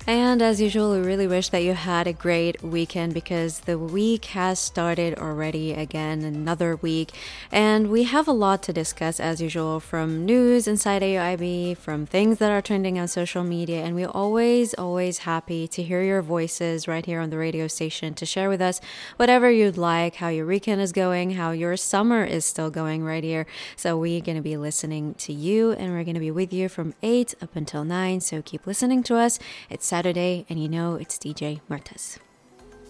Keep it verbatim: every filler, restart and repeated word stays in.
And as usual, we really wish that you had a great weekend because the week has started already again, another week. And we have a lot to discuss as usual, from news inside A U I B, from things that are trending on social media. And we're always, always happy to hear your voices right here on the radio station to share with us whatever you'd like, how your weekend is going, how your summer is still going right here. So we're going to be listening to you and we're going to be with you from eight up until nine. So keep listening to us. It's Saturday, and you know it's D J Martez.